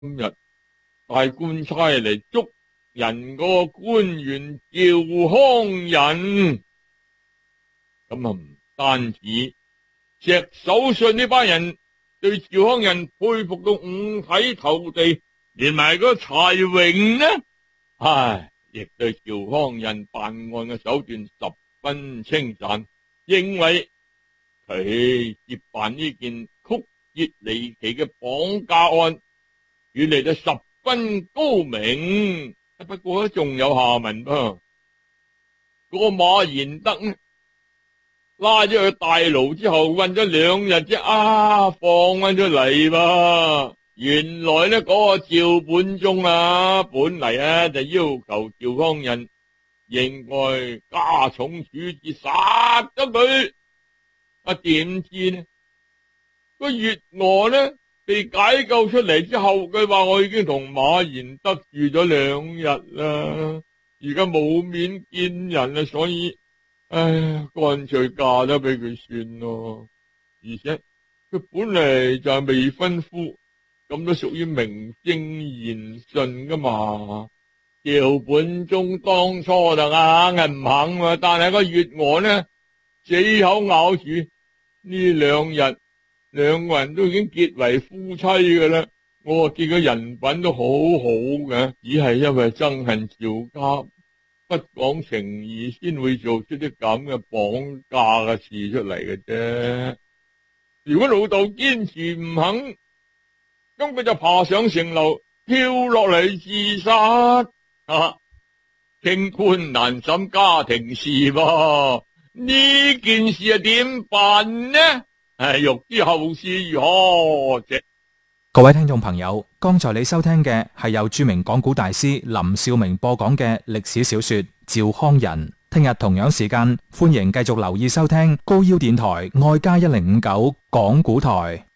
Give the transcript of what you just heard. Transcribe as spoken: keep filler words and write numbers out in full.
今日大官差嚟捉人嗰個官員趙匡胤，咁啊唔單止石守信呢班人對趙匡胤佩服到五體投地，連埋個柴榮呢，唉，亦對趙匡胤辦案嘅手段十分稱讚，認為佢接辦呢件曲折離奇嘅綁架案，原嚟就十分高明。不過仲有下文噃，嗰個馬賢德呢，拉咗去大牢之後，韞咗兩日啫，啊，放翻出嚟噃。原來呢嗰個趙本忠啊，本嚟啊就要求趙匡胤應該加重處置，殺咗佢。啊，點知呢個月娥呢被解救出嚟之後，佢話我已經同馬賢德住咗兩日啦，而家冇面見人啦，所以唉，乾脆嫁咗俾佢算咯。而且佢本嚟就係未婚夫，咁都屬於名正言順噶嘛。趙本忠當初就硬係唔肯嘛，但係個月娥呢死口咬住，呢兩日兩個人都已經結為夫妻噶啦。我見佢人品都好好嘅，只係因為憎恨趙家，不講情義，先會做出啲咁嘅綁架嘅事出嚟嘅啫。如果老豆堅持唔肯，咁佢就爬上城樓跳落嚟自殺。啊，清官難審家庭事噃，呢件事啊點辦呢？唉，欲知後事如何啫。 各位聽眾朋友，剛才你收聽嘅係由著名講古大師林兆明播講嘅歷史小說《趙匡胤》。聽日同樣時間，歡迎繼續留意收聽高腰電台愛加一零五九講古台。